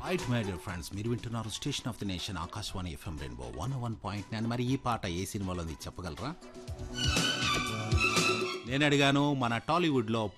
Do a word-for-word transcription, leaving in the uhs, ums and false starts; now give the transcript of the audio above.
Right my dear friends, మీరు వింటున్నారు station of the nation Akashvani FM rainbow one one point nine. మరి ఈ పాట ఏ సినిమాలో ఉంది చెప్పగలరా? నేను అడిగాను మన టాలీవుడ్లో